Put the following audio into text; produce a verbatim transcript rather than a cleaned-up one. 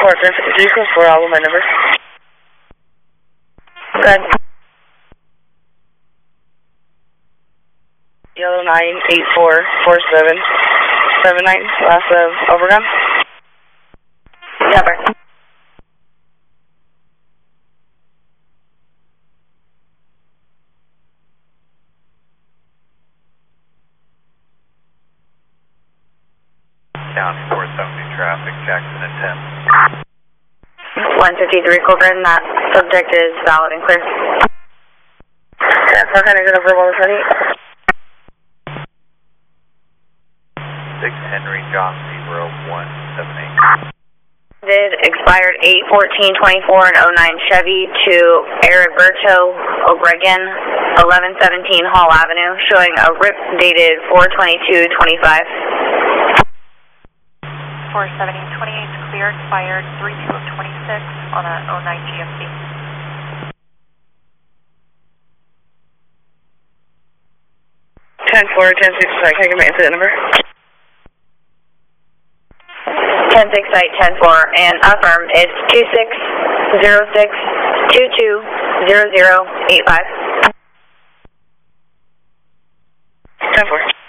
four, ten fifty-three, code four, I'll my number. Good. Yellow nine eight four four seven seven nine, last of overgun. Cover. Down four seventy traffic, Jackson and ten. one fifty-three Colburn, that subject is valid and clear. ten four, can I get a verbal attorney? six Henry John zero one seven eight. Did expired eight fourteen twenty-four and oh nine Chevy to Heriberto Obregon, eleven seventeen Hall Avenue, showing a R I P dated four twenty-two twenty-five. four seventeen twenty-eight clear, expired three two of twenty-six on a oh nine G M C. ten four, ten six, sorry, can I get my incident number? ten six site ten four and affirm is two six zero six two two zero zero eight five. ten four.